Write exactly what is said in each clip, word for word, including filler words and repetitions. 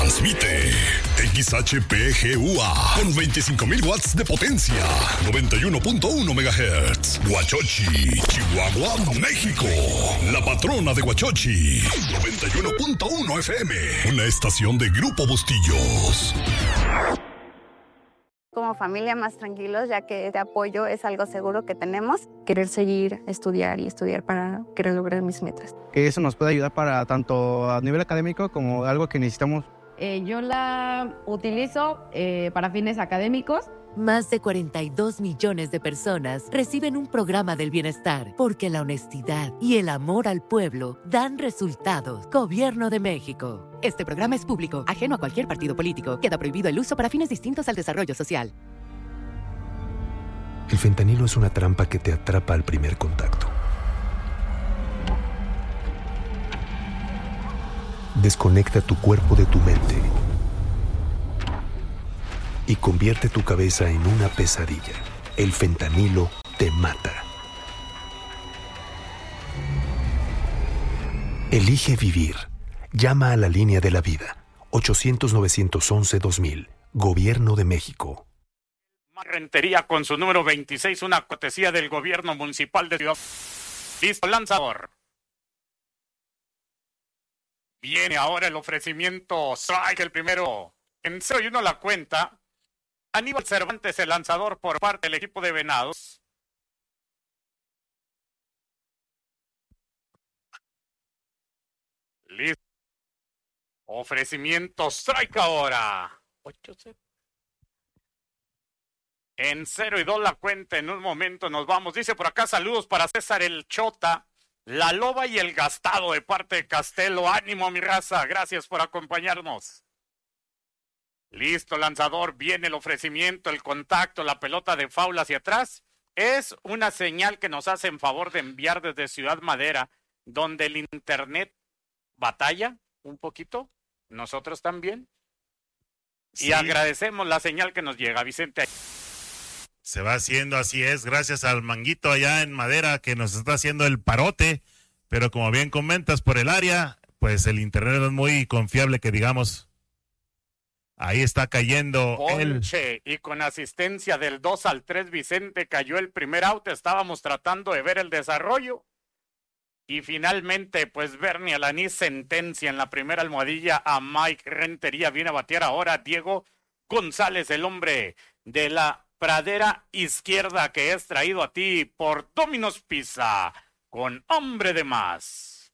Transmite X H P G U A con veinticinco mil watts de potencia, noventa y uno punto uno megahertz. Huachochi, Chihuahua, México. La patrona de Huachochi, noventa y uno punto uno F M. Una estación de Grupo Bustillos. Como familia más tranquilos, ya que este apoyo es algo seguro que tenemos. Querer seguir, estudiar y estudiar para querer lograr mis metas. Que eso nos puede ayudar para tanto a nivel académico como algo que necesitamos. Eh, yo la utilizo eh, para fines académicos. Más de cuarenta y dos millones de personas reciben un programa del bienestar porque la honestidad y el amor al pueblo dan resultados. Gobierno de México. Este programa es público, ajeno a cualquier partido político. Queda prohibido el uso para fines distintos al desarrollo social. El fentanilo es una trampa que te atrapa al primer contacto. Desconecta tu cuerpo de tu mente y convierte tu cabeza en una pesadilla. El fentanilo te mata. Elige vivir. Llama a la línea de la vida. ochocientos, novecientos once, dos mil. Gobierno de México. Rentería con su número veintiséis, una cortesía del gobierno municipal de Ciudad. Listo, lanzador. Viene ahora el ofrecimiento. Strike el primero. En cero y uno la cuenta. Aníbal Cervantes, el lanzador por parte del equipo de Venados. Listo. Ofrecimiento. Strike ahora. ocho cero. En cero y dos la cuenta. En un momento nos vamos. Dice por acá saludos para César el Chota, la Loba y el Gastado de parte de Castelo. Ánimo, mi raza. Gracias por acompañarnos. Listo, lanzador. Viene el ofrecimiento, el contacto, la pelota de foul hacia atrás. Es una señal que nos hace en favor de enviar desde Ciudad Madera, donde el internet batalla un poquito. Nosotros también. Sí. Y agradecemos la señal que nos llega, Vicente. Se va haciendo, así es, gracias al Manguito allá en Madera que nos está haciendo el parote, pero como bien comentas por el área, pues el internet no es muy confiable que digamos. Ahí está cayendo Ponche, el... y con asistencia del dos al tres, Vicente, cayó el primer out. Estábamos tratando de ver el desarrollo. Y finalmente, pues Bernie Alaní sentencia en la primera almohadilla a Mike Rentería. Viene a batear ahora Diego González, el hombre de la pradera izquierda, que es traído a ti por Domino's Pizza, con hombre de más.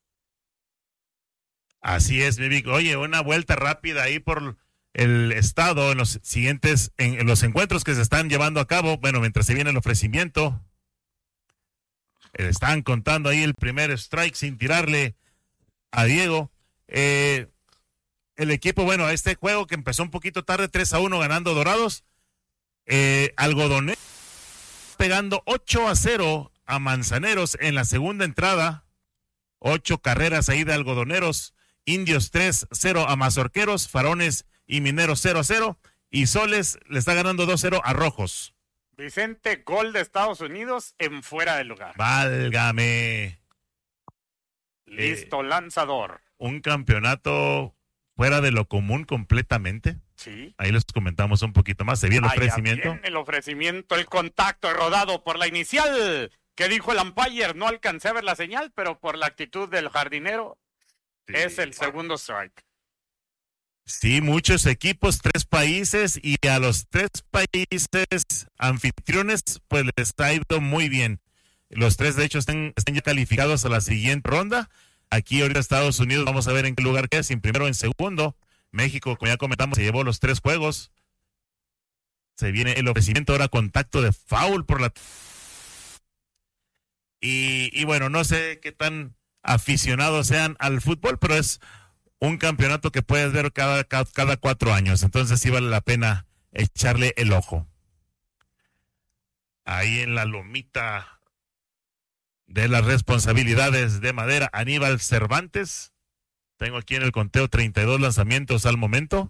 Así es, mi Vic. Oye, una vuelta rápida ahí por el estado en los siguientes, en, en los encuentros que se están llevando a cabo. Bueno, mientras se viene el ofrecimiento, están contando ahí el primer strike sin tirarle a Diego. Eh, el equipo, bueno, este juego que empezó un poquito tarde, tres a uno ganando Dorados. Eh, Algodonero pegando ocho a cero a Manzaneros en la segunda entrada. Ocho carreras ahí de Algodoneros. Indios tres cero a Mazorqueros. Farones y Mineros cero a cero. Y Soles le está ganando dos cero a Rojos. Vicente, gol de Estados Unidos en fuera de lugar. Válgame. Listo, eh, lanzador. Un campeonato fuera de lo común completamente. Sí. Ahí les comentamos un poquito más. Se vio el Allá ofrecimiento. viene el ofrecimiento, el contacto rodado por la inicial. Que dijo el umpire, no alcancé a ver la señal, pero por la actitud del jardinero, sí, es el segundo strike. Sí, muchos equipos, tres países, y a los tres países anfitriones, pues les ha ido muy bien. Los tres, de hecho, están, están ya calificados a la siguiente ronda. Aquí ahorita Estados Unidos, vamos a ver en qué lugar queda, si en primero o en segundo. México, como ya comentamos, se llevó los tres juegos. Se viene el ofrecimiento, ahora contacto de foul por la... Y, y bueno, no sé qué tan aficionados sean al fútbol, pero es un campeonato que puedes ver cada, cada, cada cuatro años. Entonces sí vale la pena echarle el ojo. Ahí en la lomita de las responsabilidades de Madera, Aníbal Cervantes. Tengo aquí en el conteo treinta y dos lanzamientos al momento.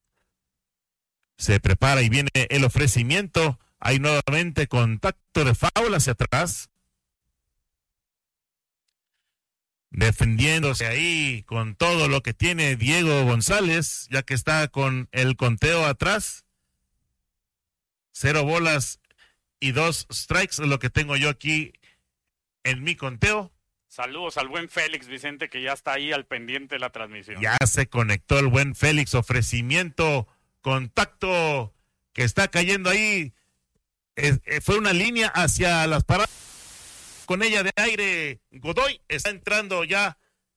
Se prepara y viene el ofrecimiento. Hay nuevamente contacto de foul hacia atrás. defendiéndose ahí con todo lo que tiene Diego González, ya que está con el conteo atrás. Cero bolas y dos strikes, lo que tengo yo aquí en mi conteo. Saludos al buen Félix Vicente, que ya está ahí al pendiente de la transmisión. Ya se conectó el buen Félix, ofrecimiento, contacto, que está cayendo ahí. Eh, eh, fue una línea hacia las paradas. Con ella de aire, Godoy está entrando ya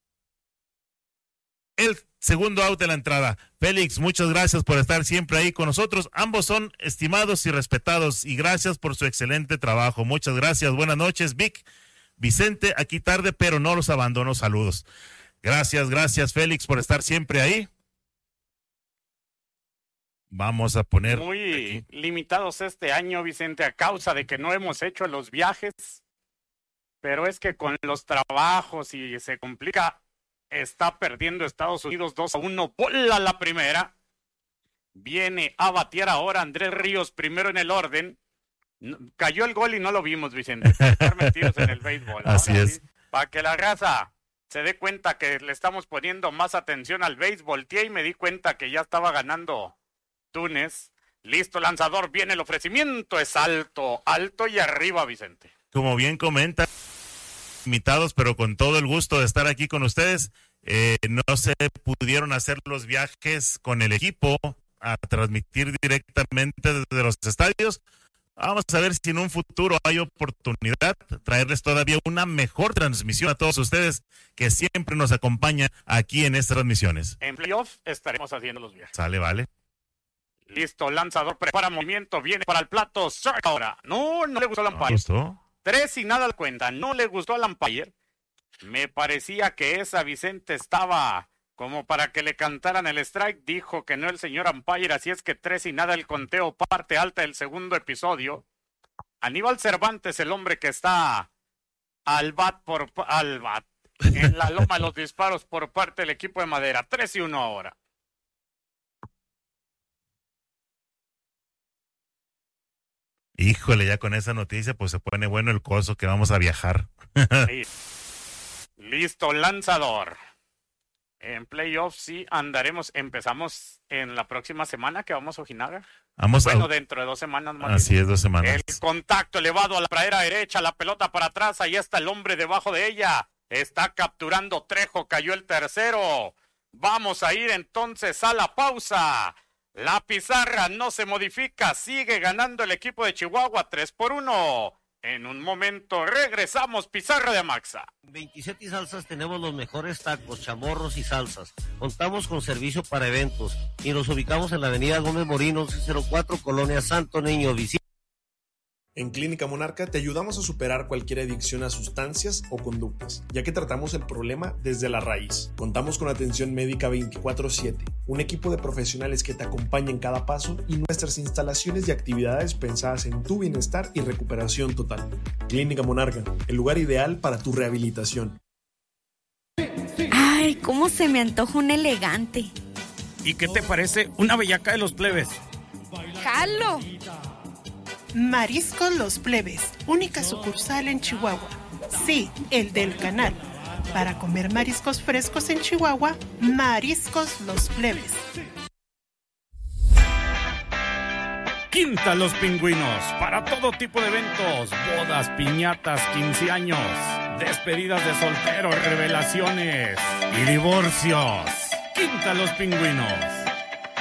el segundo out de la entrada. Félix, muchas gracias por estar siempre ahí con nosotros. Ambos son estimados y respetados y gracias por su excelente trabajo. Muchas gracias. Buenas noches, Vic. Vicente, aquí tarde, pero no los abandono. Saludos. Gracias, gracias, Félix, por estar siempre ahí. Vamos a poner... Muy aquí. limitados este año, Vicente, a causa de que no hemos hecho los viajes. Pero es que con los trabajos y se complica, está perdiendo Estados Unidos dos a uno. Bola la primera. Viene a batear ahora Andrés Ríos, primero en el orden. Cayó el gol y no lo vimos, Vicente. Estar metidos en el béisbol. Así Ahora es. sí, para que la raza se dé cuenta que le estamos poniendo más atención al béisbol. Volteé y me di cuenta que ya estaba ganando Túnez. Listo, lanzador, viene el ofrecimiento. Es alto, alto y arriba, Vicente. Como bien comenta, invitados, pero con todo el gusto de estar aquí con ustedes. Eh, no se pudieron hacer los viajes con el equipo a transmitir directamente desde los estadios. Vamos a ver si en un futuro hay oportunidad de traerles todavía una mejor transmisión a todos ustedes que siempre nos acompañan aquí en estas transmisiones. En playoff estaremos haciendo los viajes. Sale, vale. Listo, lanzador, prepara movimiento, viene para el plato. Ahora, no, no le gustó el ¿No umpire. gustó? Tres y nada al cuenta, no le gustó al umpire. Me parecía que esa Vicente estaba como para que le cantaran el strike. Dijo que no el señor umpire, así es que tres y nada el conteo, parte alta del segundo episodio. Aníbal Cervantes, el hombre que está al bat por al bat en la loma de los disparos por parte del equipo de Madera. Tres y uno ahora. Híjole, ya con esa noticia pues se pone bueno el coso que vamos a viajar. Sí. Listo, lanzador. En playoffs sí andaremos, empezamos en la próxima semana que vamos a Ojinaga. Vamos Bueno, a... dentro de dos semanas más. Así es, dos semanas. El contacto elevado a la pradera derecha, la pelota para atrás, ahí está el hombre debajo de ella. Está capturando Trejo, cayó el tercero. Vamos a ir entonces a la pausa. La pizarra no se modifica, sigue ganando el equipo de Chihuahua tres por uno. En un momento regresamos, pizarra de Amaxa. veintisiete y Salsas tenemos los mejores tacos, chamorros y salsas. Contamos con servicio para eventos y nos ubicamos en la avenida Gómez Morín, cero cuatro, Colonia Santo Niño. Visita. En Clínica Monarca te ayudamos a superar cualquier adicción a sustancias o conductas, ya que tratamos el problema desde la raíz. Contamos con atención médica veinticuatro siete, un equipo de profesionales que te acompaña en cada paso y nuestras instalaciones y actividades pensadas en tu bienestar y recuperación total. Clínica Monarca, el lugar ideal para tu rehabilitación. Ay, cómo se me antoja un elegante. ¿Y qué te parece una bellaca de los plebes? ¡Jalo! Mariscos Los Plebes, única sucursal en Chihuahua. Sí, el del canal. Para comer mariscos frescos en Chihuahua, Mariscos Los Plebes. Quinta Los Pingüinos, para todo tipo de eventos, bodas, piñatas, quince años, despedidas de solteros, revelaciones y divorcios. Quinta Los Pingüinos.